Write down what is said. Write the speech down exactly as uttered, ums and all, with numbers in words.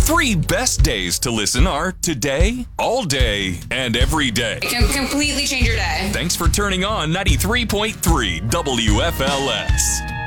three best days to listen are today, all day, and every day. It can completely change your day. Thanks for turning on ninety-three point three W F L S.